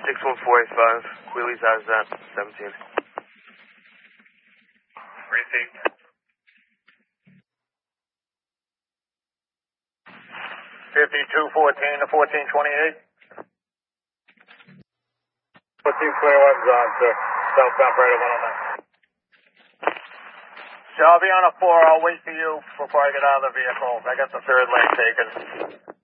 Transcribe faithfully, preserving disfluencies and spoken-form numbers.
six one four eight five, Wheelie's as that, seventeen. Received. fifty-two fourteen to fourteen twenty-eight. fourteen twenty-one's on, sir. Southbound Prado one oh nine. So I'll be on a four. I'll wait for you before I get out of the vehicle. I got the third lane taken.